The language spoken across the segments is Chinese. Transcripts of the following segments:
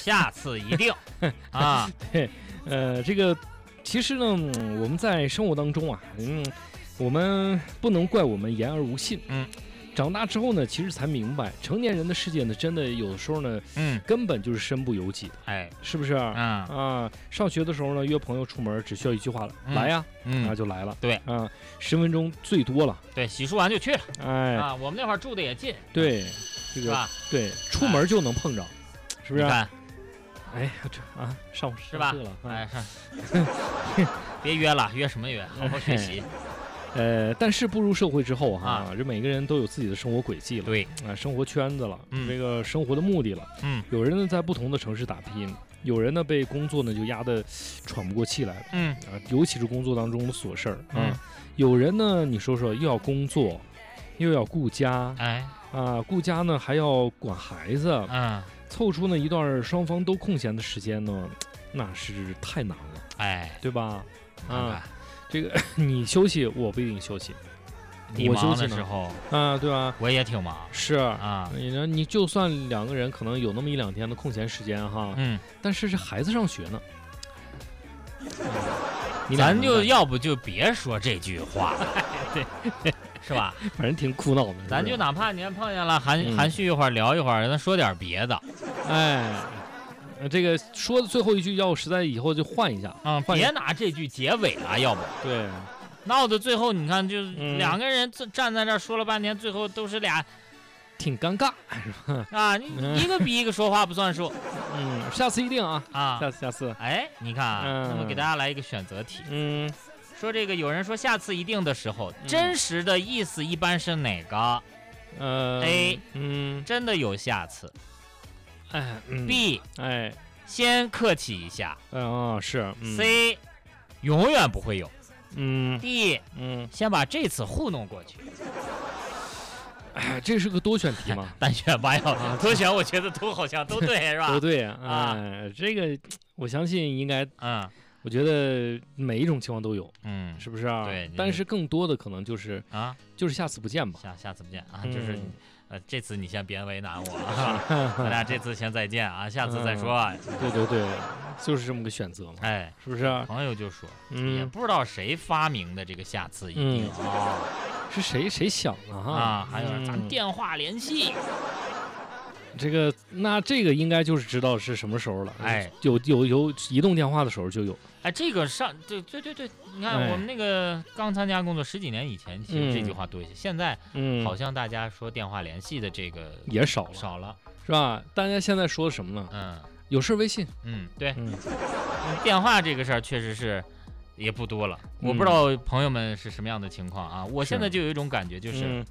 下次一定啊。 对，这个其实呢，我们在生活当中啊，我们不能怪我们言而无信。长大之后呢，其实才明白，成年人的世界呢，真的有的时候呢，根本就是身不由己的， 哎， 是不是？上学的时候呢，约朋友出门只需要一句话了，来呀，就来了。 对 ，10分钟最多了。 对，洗漱完就去了。 哎， 我们那会儿住的也近。 对，这个是吧？ 对，出门就能碰着，是不是？ 看， 哎，上是吧？ 了， 哎，别约了，约什么约？好好学习。 但是步入社会之后这每个人都有自己的生活轨迹了， 对生活圈子了，这个生活的目的了，有人呢在不同的城市打拼，有人呢被工作呢就压得喘不过气来了，尤其是工作当中的琐事儿，有人呢你说又要工作，又要顾家，顾家呢还要管孩子，凑出呢一段双方都空闲的时间呢，那是太难了， 哎， 对吧？这个你休息，我不一定休息。 你忙的时候对吧？ 我也挺忙。 是你就算2个人可能有那么1-2天的空闲时间但是这孩子上学呢， 咱就要不就别说这句话， 对， 是吧？ 反正挺苦恼的。 咱就哪怕你碰见了含蓄一会儿聊一会儿，咱说点别的。 这个说的最后一句，要实在以后就换一下别拿这句结尾了，要不对， 闹到最后你看就2个人站在这说了半天，最后都是俩， 挺尴尬是吧？ 你一个比一个说话不算数。 下次一定下次。 哎，你看那么给大家来一个选择题。说这个有人说下次一定的时候，真实的意思一般是哪个？A，真的有下次。B， 先客气一下。 是。 C， 永远不会有。D， 先把这次糊弄过去。 这是个多选题嘛？ 单选吧要多选，我觉得都好像都对，是吧？ 都对这个我相信应该我觉得每一种情况都有，是不是啊？ 对。 但是更多的可能就是就是下次不见吧。 下次不见就是这次你先别为难我咱俩这次先再见下次再说。 对，就是这么个选择嘛。是不是？ 朋友就说，也不知道谁发明的这个下次一定是谁想的还有咱电话联系。 这个应该就是知道是什么时候了。有移动电话的时候就有。 这个对，你看我们那个刚参加工作10几年以前，其实这句话多一些。现在好像大家说电话联系的这个也少了，是吧？大家现在说的什么呢？有事微信。 对。电话这个事儿确实是也不多了。我不知道朋友们是什么样的情况我现在就有一种感觉，就是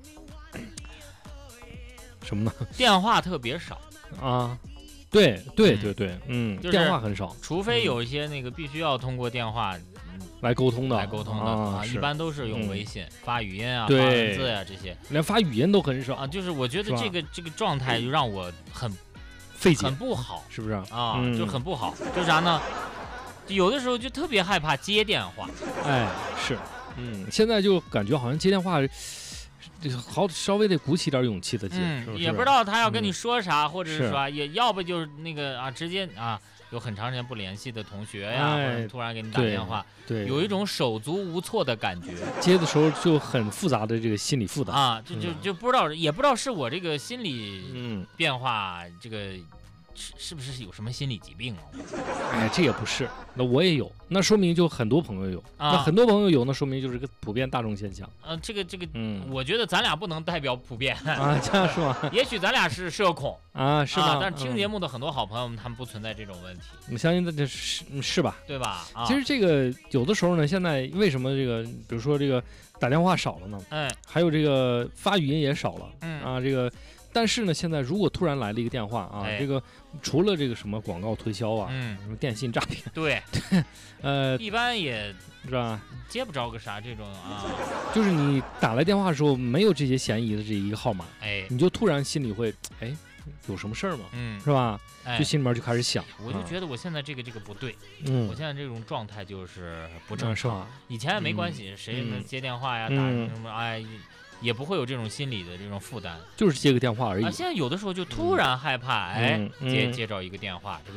什么呢？电话特别少对，就是电话很少， 除非有一些那个必须要通过电话来沟通的一般都是用微信发语音发文字这些， 连发语音都很少就是我觉得这个状态就让我很费解， 很不好， 是不是就很不好。就啥呢？有的时候就特别害怕接电话。 是，现在就感觉好像接电话稍微得鼓起点勇气的接， 也不知道他要跟你说啥，或者是说也要不就是那个直接有很长时间不联系的同学呀，或者突然给你打电话， 对， 有一种手足无措的感觉。 接的时候就很复杂的这个心理负担就不知道，也不知道是我这个心理变化这个。是不是有什么心理疾病这也不是，那我也有，那说明就很多朋友有那很多朋友有，那说明就是个普遍大众现象这个我觉得咱俩不能代表普遍这样是吗？ 也许咱俩是社恐是吧？ 但是听节目的很多好朋友们，他们不存在这种问题。 我相信这是吧？ 对吧？ 其实这个有的时候呢，现在为什么这个，比如说这个打电话少了呢？还有这个发语音也少了这个。但是呢，现在如果突然来了一个电话这个除了这个什么广告推销什么电信诈骗， 对，一般也是吧？ 接不着个啥这种就是你打来电话的时候没有这些嫌疑的这一个号码，你就突然心里会有什么事儿吗？是吧？就心里面就开始想， 我就觉得我现在这个不对，我现在这种状态就是不正常。以前没关系，谁能接电话呀，打什么也不会有这种心理的这种负担， 就是接个电话而已。 现在有的时候就突然害怕，接着一个电话，这个